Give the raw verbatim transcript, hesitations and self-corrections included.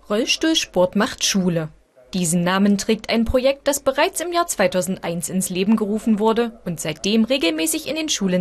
Rollstuhlsport macht Schule. Diesen Namen trägt ein Projekt, das bereits im Jahr zweitausendeins ins Leben gerufen wurde und seitdem regelmäßig in den Schulen